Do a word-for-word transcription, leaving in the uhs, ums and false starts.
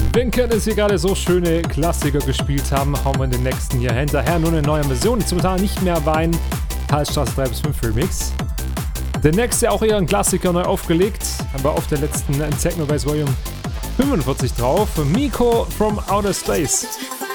Wenn Kenntnis hier gerade so schöne Klassiker gespielt haben, hauen wir in den nächsten hier hinterher nur eine neue Version. Zum Teil nicht mehr Wein. Karlstraße drei bis fünf Remix. Der nächste auch eher ein Klassiker, neu aufgelegt, aber auf der letzten Techno Bass Volume fünfundvierzig drauf. Miko from Outer Space.